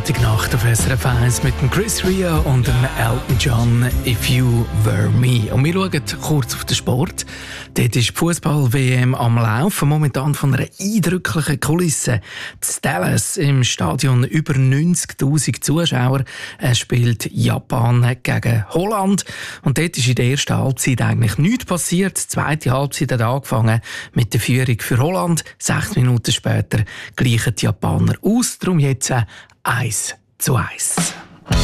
Freitagnacht auf SRF 1 mit dem Chris Rea und dem Elton John «If You Were Me». Und wir schauen kurz auf den Sport. Dort ist die Fußball-WM am Laufen, momentan von einer eindrücklichen Kulisse. In Dallas im Stadion über 90'000 Zuschauer spielt Japan gegen Holland. Und dort ist in der ersten Halbzeit eigentlich nichts passiert. Die zweite Halbzeit hat angefangen mit der Führung für Holland. 6 Minuten später gleichen die Japaner aus. Darum jetzt 1:1.